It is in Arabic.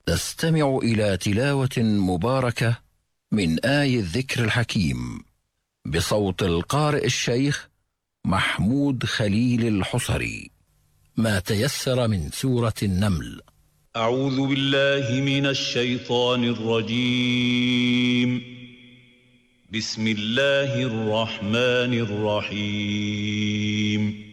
نستمع إلى تلاوة مباركة من آي الذكر الحكيم بصوت القارئ الشيخ محمود خليل الحصري. ما تيسر من سورة النمل. أعوذ بالله من الشيطان الرجيم. بسم الله الرحمن الرحيم.